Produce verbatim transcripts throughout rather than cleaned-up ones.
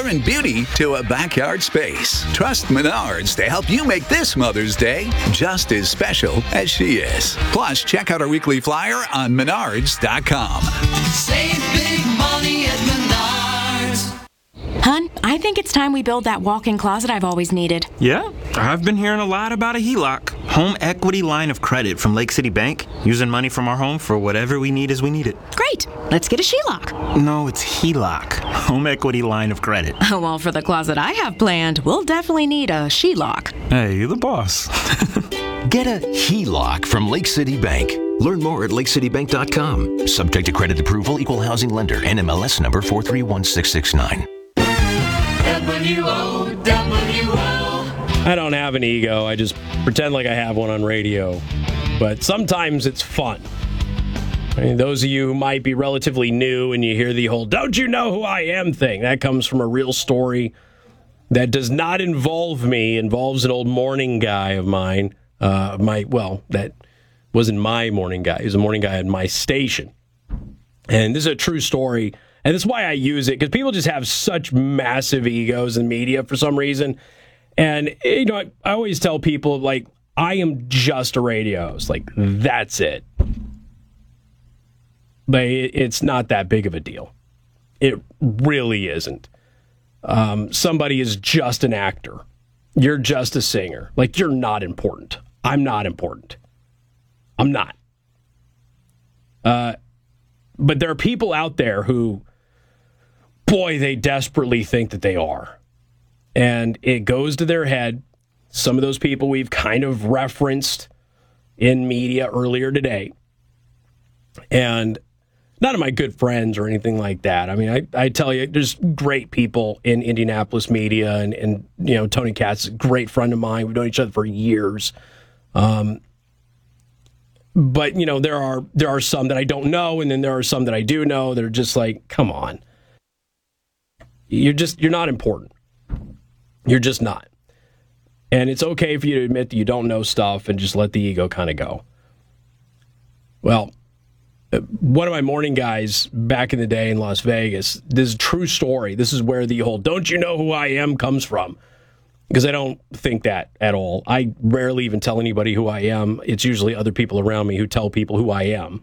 color and beauty to a backyard space. Trust Menards to help you make this Mother's Day just as special as she is. Plus, check out our weekly flyer on menards dot com. Save big money at Menards. Hun, I think it's time we build that walk-in closet I've always needed. Yeah, I've been hearing a lot about a H E L O C. Home equity line of credit from Lake City Bank. Using money from our home for whatever we need as we need it. Great. Let's get a H E L O C. No, it's H E L O C. Home equity line of credit. Oh, well, for the closet I have planned, we'll definitely need a H E L O C. Hey, you're the boss. Get a H E L O C from Lake City Bank. Learn more at lake city bank dot com. Subject to credit approval, equal housing lender, N M L S number four three one six six nine. W O W O. I don't have an ego. I just pretend like I have one on radio. But sometimes it's fun. I mean, those of you who might be relatively new and you hear the whole "don't you know who I am" thing, that comes from a real story that does not involve me, involves an old morning guy of mine. Uh, my well, that wasn't my morning guy. He was a morning guy at my station. And this is a true story. And that's why I use it, because people just have such massive egos in media for some reason. And, you know, I, I always tell people, like, I am just a radio host. Like, that's it. But it, it's not that big of a deal. It really isn't. Um, somebody is just an actor. You're just a singer. Like, you're not important. I'm not important. I'm not. Uh, but there are people out there who, boy, they desperately think that they are. And it goes to their head. Some of those people we've kind of referenced in media earlier today. And none of my good friends or anything like that. I mean, I, I tell you, there's great people in Indianapolis media. And, and, you know, Tony Katz is a great friend of mine. We've known each other for years. Um, but, you know, there are there are some that I don't know. And then there are some that I do know that are just like, come on. You're just, you're not important. You're just not. And it's okay for you to admit that you don't know stuff and just let the ego kind of go. Well, one of my morning guys back in the day in Las Vegas, this is a true story. This is where the whole "don't you know who I am" comes from. Because I don't think that at all. I rarely even tell anybody who I am. It's usually other people around me who tell people who I am.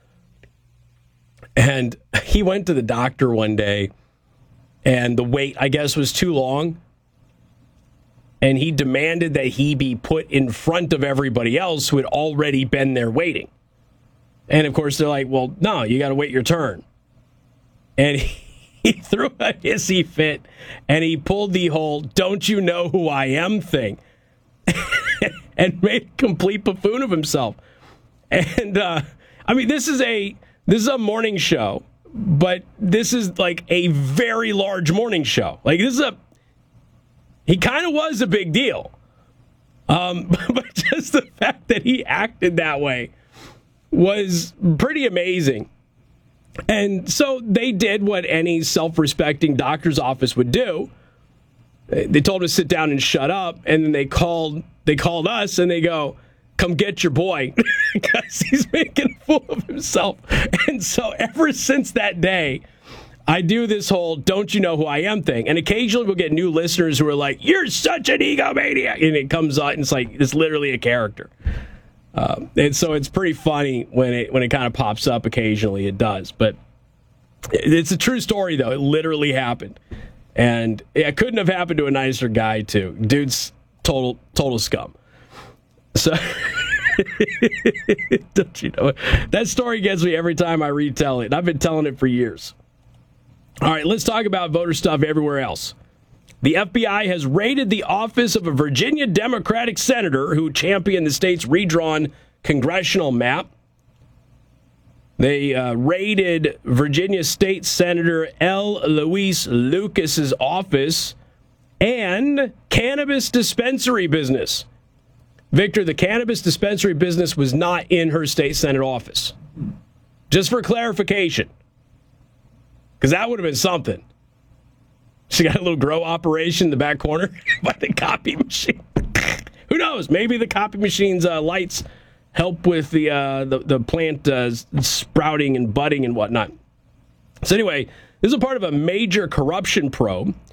And he went to the doctor one day, and the wait, I guess, was too long. And he demanded that he be put in front of everybody else who had already been there waiting. And, of course, they're like, well, no, you got to wait your turn. And he, he threw a hissy fit, and he pulled the whole "don't you know who I am" thing and made a complete buffoon of himself. And, uh, I mean, this is a this is a morning show, but this is like a very large morning show. Like, this is a He kind of was a big deal. Um, but just the fact that he acted that way was pretty amazing. And so they did what any self-respecting doctor's office would do. They told him to sit down and shut up, and then they called they called us, and they go, "Come get your boy," because he's making a fool of himself. And so ever since that day, I do this whole "don't you know who I am" thing. And occasionally we'll get new listeners who are like, "You're such an egomaniac." And it comes out and it's like, it's literally a character. Um, and so it's pretty funny when it when it kind of pops up occasionally. It does. But it's a true story, though. It literally happened. And it couldn't have happened to a nicer guy, too. Dude's total, total scum. So, don't you know? That story gets me every time I retell it. I've been telling it for years. All right, let's talk about voter stuff everywhere else. The F B I has raided the office of a Virginia Democratic senator who championed the state's redrawn congressional map. They uh, raided Virginia State Senator L. Louise Lucas's office and cannabis dispensary business. Victor, the cannabis dispensary business was not in her state Senate office. Just for clarification. Because that would have been something. She got a little grow operation in the back corner by the copy machine. Who knows? Maybe the copy machine's uh, lights help with the uh, the, the plant uh, sprouting and budding and whatnot. So anyway, this is a part of a major corruption probe